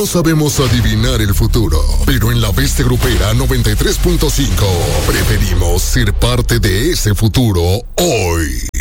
sabemos adivinar el futuro, pero en la Bestia Grupera 93.5 preferimos ser parte de ese futuro hoy.